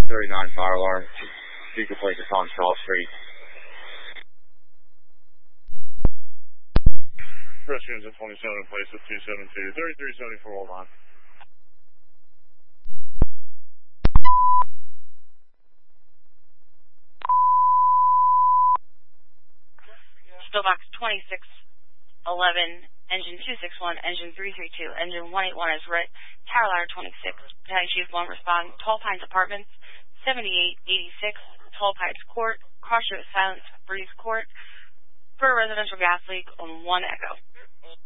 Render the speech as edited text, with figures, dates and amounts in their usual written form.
39 fire alarm. Vehicle plate is on Charles Street. Rescue engine 27 in place at 272. 3374, hold on. Stillbox 2611, engine 261, engine 332, engine 181 is red, tower ladder 26. Battalion Chief 1 respond, Tall Pines Apartments, 7886, Tall Pines Court, Crossroads Silence, Breeze Court, for a residential gas leak on 1 Echo.